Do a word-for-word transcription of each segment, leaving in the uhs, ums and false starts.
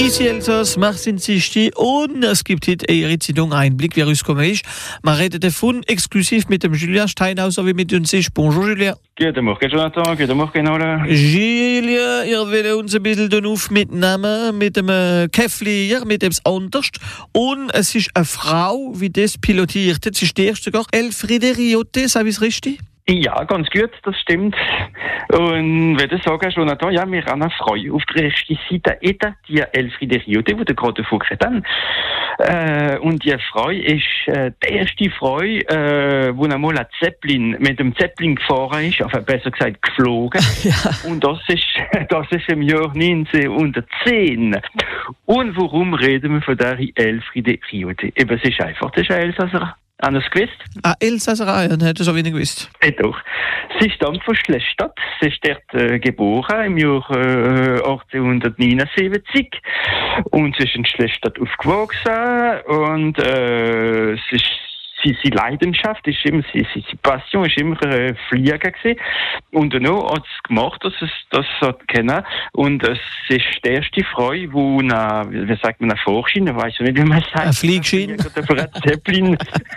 Ici Elsass, Martin Zichti und es gibt heute eine Zeitung Einblick, wie rausgekommen ist. Man redet davon exklusiv mit dem Julien Steinhauser wie mit uns ist. Bonjour Julien. Guten Morgen Jonathan, guten Morgen alle. Julien, ihr wollt uns ein bisschen auf mitnehmen mit dem Käfflier, mit dem anderes. Und es ist eine Frau, wie das pilotiert. Das ist die erste sogar Elfriede Riotte, sag ich es richtig? Ja, ganz gut, das stimmt. Und wenn ich sagen, Jonathan, ja, wir haben eine Frau auf der ersten Seite, die Elfriede Riotte, die du gerade vorgestellt hast. Äh, und die Frau ist äh, die erste Frau, äh, die einmal ein Zeppelin, mit dem Zeppelin gefahren ist, also besser gesagt geflogen. Ja. Und das ist, das ist im Jahr neunzehnhundertzehn. Und warum reden wir von der Elfriede Riotte? Eben, es ist einfach, das ist ein Elsasser. Haben Sie es gewusst? Ah, Elsasser, ja, hätte ich so wenig gewusst. Ja, doch. Sie stammt von Schlestadt. Sie ist dort äh, geboren im Jahr äh, achtzehnhundertneunundsiebzig. Und sie ist in Schlestadt aufgewachsen. Und äh, sie ist Sie, sie Leidenschaft ist immer, sie, sie, sie Passion ist immer äh, Fliegen gewesen. Und dann hat es gemacht, dass es das hat kennen. Und es ist die erste Frau, die eine, wie sagt man, eine Vorschiene, weiß ich nicht, wie man sagt. Eine Fliegschiene. Oder ein Zeppelin.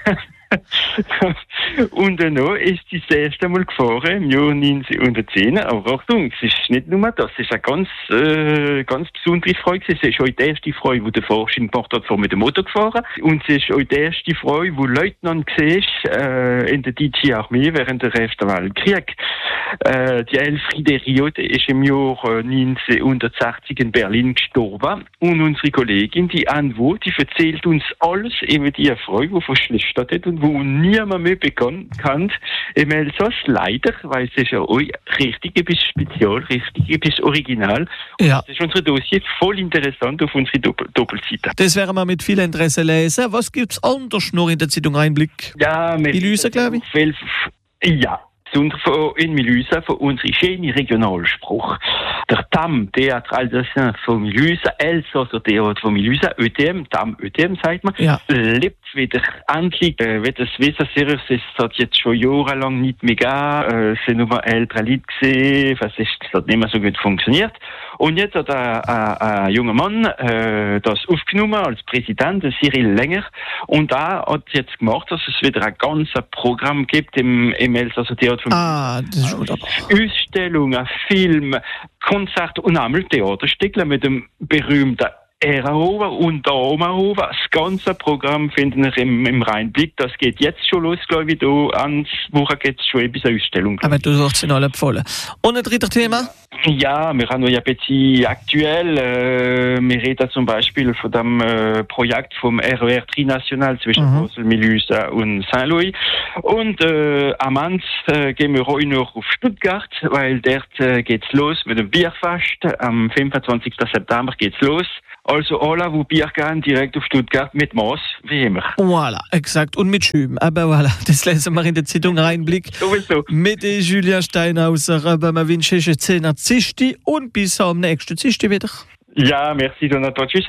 Und dann ist sie das erste Mal gefahren im Jahr neunzehnhundertzehn. Aber Achtung, es ist nicht nur das, es ist eine ganz, äh, ganz besondere Frau gewesen. Sie ist auch die erste Frau, die den Vorschein gemacht hat, vor mit dem Motor gefahren. Und sie ist auch die erste Frau, die Leutnant war äh, in der deutschen Armee während des Ersten Weltkriegs. Äh, die Elfriede Riotte ist im Jahr äh, neunzehnhundertsechzig in Berlin gestorben. Und unsere Kollegin, die Anwo, die erzählt uns alles über die Frau, die von Schlestadt hat und wo niemand mehr bekannt kennt im Elsass, leider, weil es ist ja auch richtig etwas spezial, richtig etwas original. Und ja. Das ist unser Dossier voll interessant auf unserer Doppel- Doppelseite. Das werden wir mit viel Interesse lesen. Was gibt es anders noch in der Zeitung Einblick? Ja, mit Milüse, glaube ich. Viel, ja. Besonders in Milüse von unserem schönen Regionalspruch. Der Tam, Théâtre Alsacien von Milüse, Elsasser Theater von Milüse, Ö T M, Tam, Ö T M, sagt man, ja. Lebt wieder endlich. Äh, wie das wissen, es hat jetzt schon jahrelang nicht mehr gegeben. Es sind nur ältere Leute gesehen, es hat nicht mehr so gut funktioniert. Und jetzt hat ein, ein, ein junger Mann äh, das aufgenommen als Präsident, Cyril Länger. Und da hat jetzt gemacht, dass es wieder ein ganzes Programm gibt im, im Elsasser Theater. Ah, das ist wunderbar. Ausstellungen, Film, Konzerte und einmal Theaterstücke mit dem berühmten Ehrenhofer und der Omerhofer. Das ganze Programm finden wir im, im Rheinblick. Das geht jetzt schon los, glaube ich. Da ans Woche geht es schon ein bisschen Ausstellung. Aber du sagst sie noch alle empfohlen. Und ein drittes Thema? Ja, wir haben noch ein bisschen aktuell. Äh, wir reden zum Beispiel von dem äh, Projekt vom R E R Trinational zwischen mhm. Basel, Milüse und Saint-Louis. Und äh, am Ende äh, gehen wir heute noch auf Stuttgart, weil dort äh, geht's los mit dem Bierfest. Am fünfundzwanzigsten September geht's los. Also alle, die Bier gehen, direkt auf Stuttgart mit Maß, wie immer. Voilà, exakt. Und mit Schüben. Aber voilà, das lesen wir in der Zeitung Rheinblick. Sowieso. Mit Julien Steinhauser. Aber wir wünschen euch einen zehner Zischti und bis am nächsten Zischti wieder. Ja, merci Jonathan. Tschüss.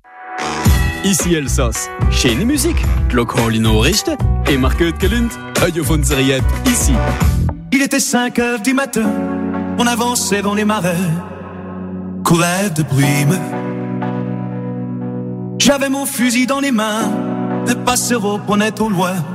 Ici Elsass. Schöne Musik, lokale Nachrichten, immer gut gelünnt. Heute auf unserer App ici. Il était cinq heures du matin, on avançait dans les marais, courait de brume. J'avais mon fusil dans les mains, des passereaux prenaient au loin